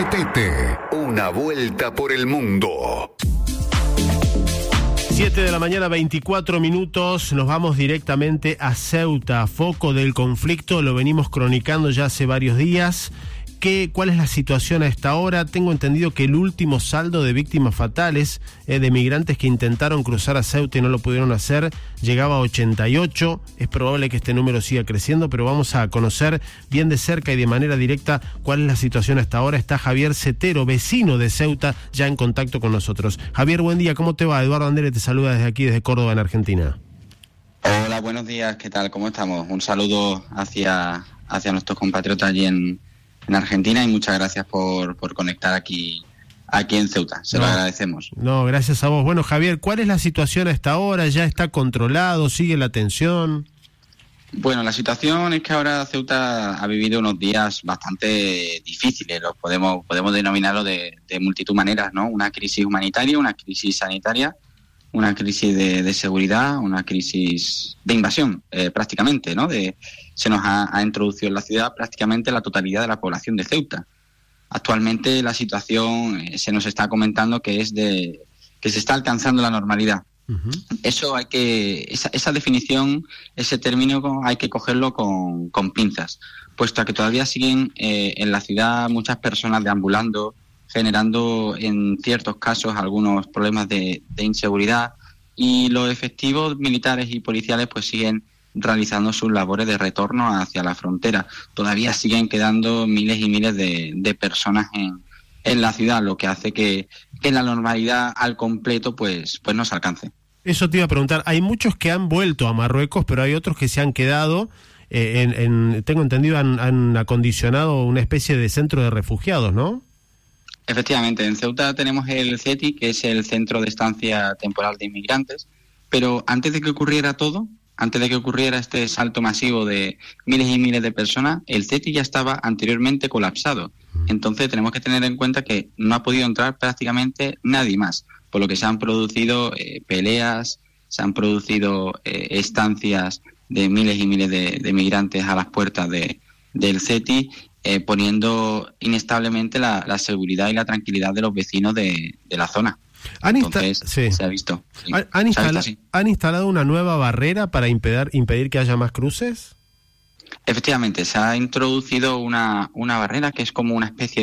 Petete, una vuelta por el mundo. 7 de la mañana, 24 minutos, nos vamos directamente a Ceuta, foco del conflicto, lo venimos cronicando ya hace varios días. ¿Cuál es la situación a esta hora? Tengo entendido que el último saldo de víctimas fatales de migrantes que intentaron cruzar a Ceuta y no lo pudieron hacer llegaba a 88. Es probable que este número siga creciendo, pero vamos a conocer bien de cerca y de manera directa cuál es la situación hasta ahora. Está Javier Cetero, vecino de Ceuta, ya en contacto con nosotros. Javier, buen día, ¿cómo te va? Eduardo Andere te saluda desde aquí, desde Córdoba, en Argentina. Hola, buenos días, ¿qué tal? ¿Cómo estamos? Un saludo hacia nuestros compatriotas allí en Argentina y muchas gracias por conectar aquí en Ceuta, lo agradecemos. No, gracias a vos. Bueno, Javier, ¿cuál es la situación a esta hora? ¿Ya está controlado? ¿Sigue la tensión? Bueno, la situación es que ahora Ceuta ha vivido unos días bastante difíciles, podemos denominarlo de multitud maneras, ¿no? Una crisis humanitaria, una crisis sanitaria, una crisis de seguridad, una crisis de invasión, prácticamente, ¿no? Se nos ha introducido en la ciudad prácticamente la totalidad de la población de Ceuta. Actualmente la situación se nos está comentando que se está alcanzando la normalidad. Uh-huh. Esa definición, ese término hay que cogerlo con pinzas, puesto a que todavía siguen en la ciudad muchas personas deambulando, generando en ciertos casos algunos problemas de inseguridad, y los efectivos militares y policiales pues siguen realizando sus labores de retorno hacia la frontera. Todavía siguen quedando miles y miles de personas en la ciudad, lo que hace que la normalidad al completo pues no se alcance. Eso te iba a preguntar, hay muchos que han vuelto a Marruecos, pero hay otros que se han quedado, tengo entendido, han acondicionado una especie de centro de refugiados, ¿no? Efectivamente, en Ceuta tenemos el CETI, que es el Centro de Estancia Temporal de Inmigrantes, pero antes de que ocurriera todo, antes de que ocurriera este salto masivo de miles y miles de personas, el CETI ya estaba anteriormente colapsado. Entonces tenemos que tener en cuenta que no ha podido entrar prácticamente nadie más, por lo que se han producido peleas, se han producido estancias de miles y miles de migrantes a las puertas del CETI, poniendo inestablemente la seguridad y la tranquilidad de los vecinos de la zona. Entonces, se ha visto. Sí. ¿Han instalado una nueva barrera para impedir que haya más cruces? Efectivamente, se ha introducido una barrera que es como una especie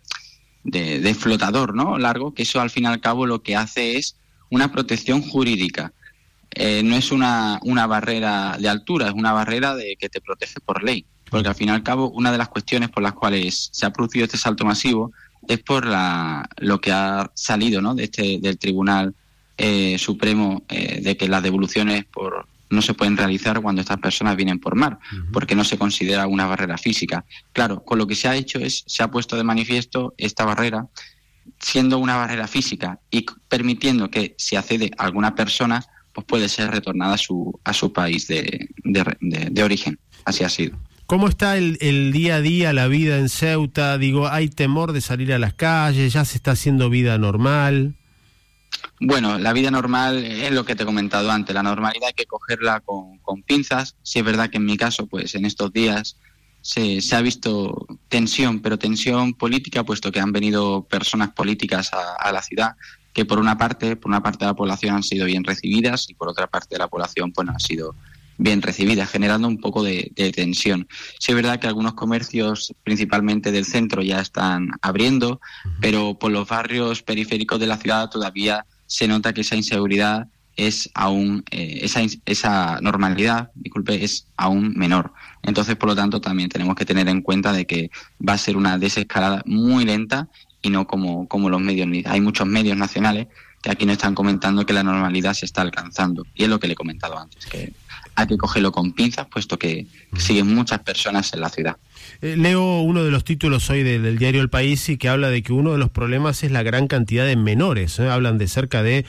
de flotador, ¿no? Largo, que eso al fin y al cabo lo que hace es una protección jurídica. No es una barrera de altura, es una barrera que te protege por ley. Porque al fin y al cabo una de las cuestiones por las cuales se ha producido este salto masivo es por lo que ha salido, ¿no? del Tribunal Supremo, de que las devoluciones no se pueden realizar cuando estas personas vienen por mar, porque no se considera una barrera física. Claro, con lo que se ha hecho se ha puesto de manifiesto esta barrera, siendo una barrera física y permitiendo que si accede a alguna persona, pues puede ser retornada a su país de origen. Así ha sido. ¿Cómo está el día a día, la vida en Ceuta? Digo, ¿hay temor de salir a las calles? ¿Ya se está haciendo vida normal? Bueno, la vida normal es lo que te he comentado antes. La normalidad hay que cogerla con pinzas. Sí es verdad que en mi caso, pues en estos días se ha visto tensión, pero tensión política, puesto que han venido personas políticas a la ciudad que por una parte de la población han sido bien recibidas y por otra parte de la población pues no han sido bien recibidas, generando un poco de tensión. Sí es verdad que algunos comercios, principalmente del centro, ya están abriendo, pero por los barrios periféricos de la ciudad todavía se nota que esa inseguridad es aún, esa normalidad, es aún menor. Entonces, por lo tanto, también tenemos que tener en cuenta de que va a ser una desescalada muy lenta y no como los medios. Hay muchos medios nacionales que aquí nos están comentando que la normalidad se está alcanzando. Y es lo que le he comentado antes, que hay que cogerlo con pinzas, puesto que siguen muchas personas en la ciudad. Leo uno de los títulos hoy del diario El País y que habla de que uno de los problemas es la gran cantidad de menores. Hablan de cerca de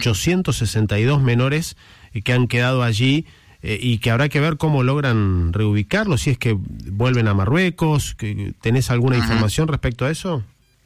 862 menores que han quedado allí y que habrá que ver cómo logran reubicarlos, si es que vuelven a Marruecos. ¿Tenés alguna información respecto a eso?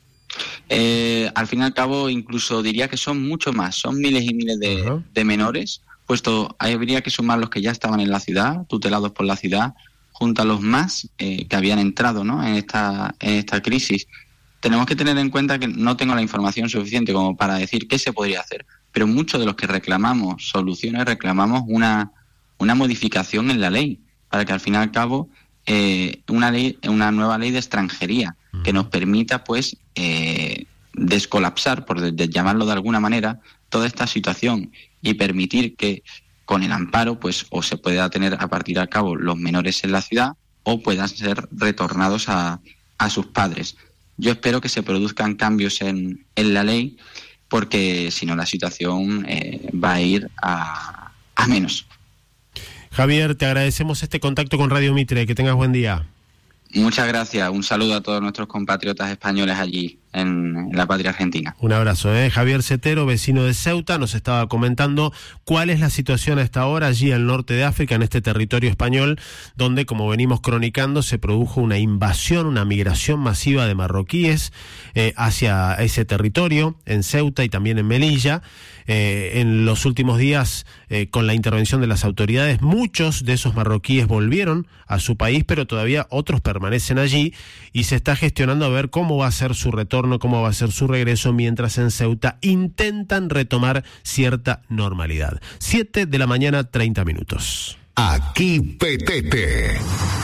Al fin y al cabo, incluso diría que son mucho más, son miles y miles de menores, puesto habría que sumar los que ya estaban en la ciudad, tutelados por la ciudad, junto a los más que habían entrado, ¿no?, en esta crisis. tenemos que tener en cuenta que no tengo la información suficiente como para decir qué se podría hacer, pero muchos de los que reclamamos soluciones reclamamos una modificación en la ley, para que al fin y al cabo una nueva ley de extranjería que nos permita pues descolapsar, por llamarlo de alguna manera, toda esta situación y permitir que con el amparo pues o se pueda tener a partir de cabo los menores en la ciudad o puedan ser retornados a sus padres. Yo espero que se produzcan cambios en la ley, porque si no la situación va a ir a menos. Javier, te agradecemos este contacto con Radio Mitre, que tengas buen día. Muchas gracias, un saludo a todos nuestros compatriotas españoles allí en la patria argentina. Un abrazo, Javier Cetero, vecino de Ceuta, nos estaba comentando cuál es la situación a esta hora allí al norte de África, en este territorio español, donde, como venimos cronicando, se produjo una invasión, una migración masiva de marroquíes hacia ese territorio, en Ceuta y también en Melilla. En los últimos días, con la intervención de las autoridades, muchos de esos marroquíes volvieron a su país, pero todavía otros permanecen allí y se está gestionando a ver cómo va a ser su retorno, cómo va a ser su regreso, mientras en Ceuta intentan retomar cierta normalidad. 7 de la mañana, 30 minutos. Aquí Petete.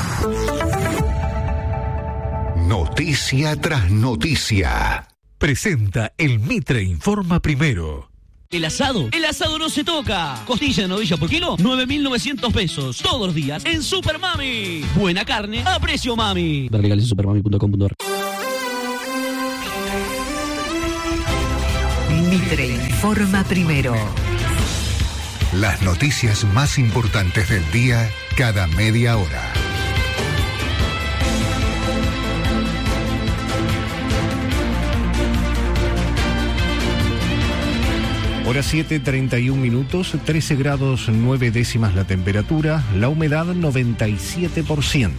Noticia tras noticia. Presenta el Mitre Informa Primero. El asado no se toca. Costilla de novilla por kilo, 9.900 pesos. Todos los días en Super Mami. Buena carne a precio mami. Ver legales en supermami.com.ar. Mitre Informa Primero. Las noticias más importantes del día cada media hora. Hora 7:31, 13 grados 9 décimas la temperatura, la humedad 97%.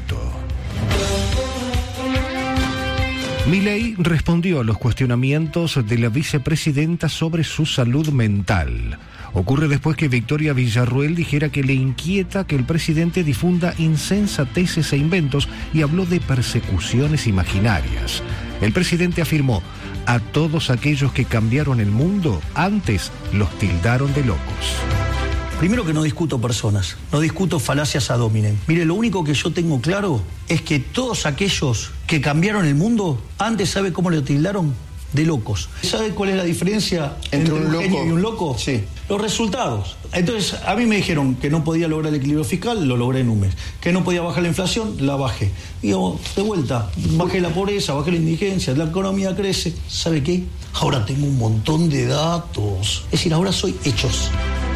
Milei respondió a los cuestionamientos de la vicepresidenta sobre su salud mental. Ocurre después que Victoria Villarruel dijera que le inquieta que el presidente difunda insensateces e inventos y habló de persecuciones imaginarias. El presidente afirmó: a todos aquellos que cambiaron el mundo, antes los tildaron de locos. Primero que no discuto personas, no discuto falacias ad hominem. Mire, lo único que yo tengo claro es que todos aquellos que cambiaron el mundo, antes, ¿sabe cómo le tildaron? De locos. ¿Sabe cuál es la diferencia entre un genio y un loco? Sí. Los resultados. Entonces, a mí me dijeron que no podía lograr el equilibrio fiscal, lo logré en un mes. Que no podía bajar la inflación, la bajé. Digo, de vuelta, bajé la pobreza, bajé la indigencia, la economía crece. ¿Sabe qué? Ahora tengo un montón de datos. Es decir, ahora soy hechos.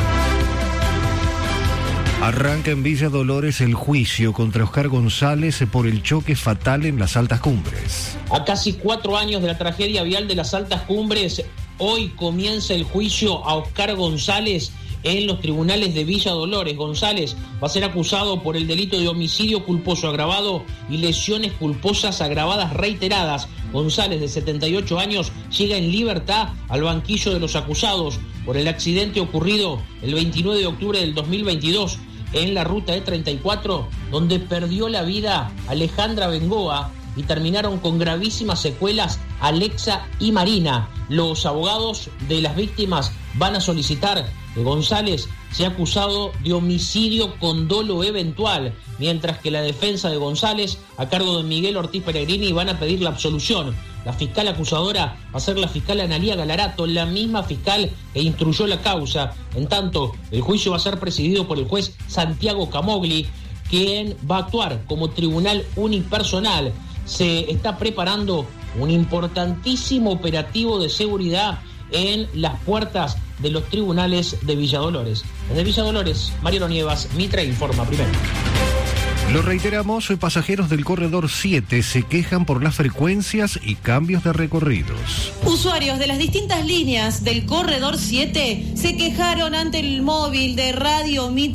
Arranca en Villa Dolores el juicio contra Oscar González por el choque fatal en las Altas Cumbres. A casi 4 años de la tragedia vial de las Altas Cumbres, hoy comienza el juicio a Oscar González en los tribunales de Villa Dolores. González va a ser acusado por el delito de homicidio culposo agravado y lesiones culposas agravadas reiteradas. González, de 78 años, llega en libertad al banquillo de los acusados por el accidente ocurrido el 29 de octubre del 2022 en la ruta E34, donde perdió la vida Alejandra Bengoa y terminaron con gravísimas secuelas Alexa y Marina. Los abogados de las víctimas van a solicitar que González sea acusado de homicidio con dolo eventual, mientras que la defensa de González, a cargo de Miguel Ortiz Peregrini, van a pedir la absolución. La fiscal acusadora va a ser la fiscal Analía Galarato, la misma fiscal que instruyó la causa. En tanto, el juicio va a ser presidido por el juez Santiago Camogli, quien va a actuar como tribunal unipersonal. Se está preparando un importantísimo operativo de seguridad en las puertas de los tribunales de Villa Dolores. Desde Villa Dolores, Mariano Nievas, Mitre Informa Primero. Lo reiteramos, pasajeros del Corredor 7 se quejan por las frecuencias y cambios de recorridos. Usuarios de las distintas líneas del Corredor 7 se quejaron ante el móvil de Radio Mitre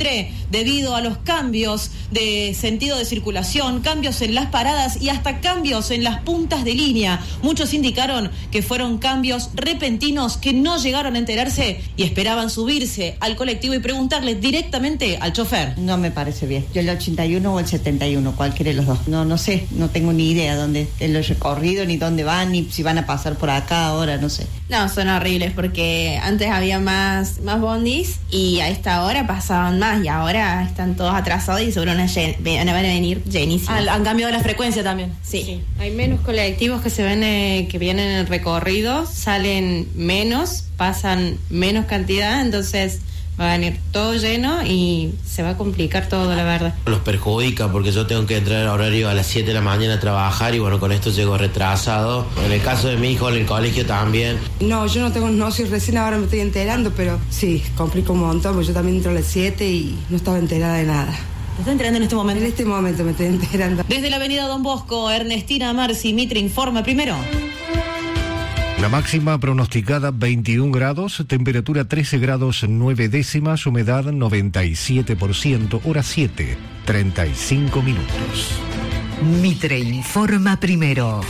debido a los cambios de sentido de circulación, cambios en las paradas y hasta cambios en las puntas de línea. Muchos indicaron que fueron cambios repentinos que no llegaron a enterarse y esperaban subirse al colectivo y preguntarle directamente al chofer. No me parece bien. Yo el 81 o el 71, cualquiera de los dos. No sé, no tengo ni idea dónde en los recorridos, ni dónde van, ni si van a pasar por acá ahora, no sé. No, son horribles porque antes había más bondis y a esta hora pasaban más y ahora están todos atrasados y seguro van a venir llenísimos. Han cambiado la frecuencia también. Sí. Hay menos colectivos que que vienen en recorridos, salen menos, pasan menos cantidad, entonces va a venir todo lleno y se va a complicar todo, la verdad. Los perjudica porque yo tengo que entrar a horario a las 7 de la mañana a trabajar y bueno, con esto llego retrasado. En el caso de mi hijo, en el colegio también. No, yo no soy recién ahora me estoy enterando, pero sí, complica un montón porque yo también entro a las 7 y no estaba enterada de nada. ¿Te estás enterando en este momento? En este momento me estoy enterando. Desde la avenida Don Bosco, Ernestina Marci, Mitre informa primero. La máxima pronosticada 21 grados, temperatura 13 grados 9 décimas, humedad 97%, hora 7, 35 minutos. Mitre informa primero.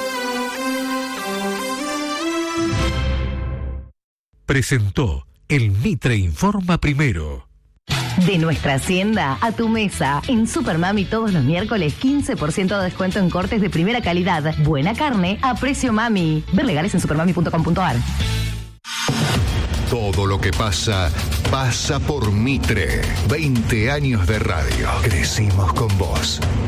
Presentó el Mitre informa primero. De nuestra hacienda a tu mesa. En Supermami todos los miércoles 15% de descuento en cortes de primera calidad. Buena carne a precio mami. Ver legales en supermami.com.ar. Todo lo que pasa, pasa por Mitre. 20 años de radio. Crecimos con vos.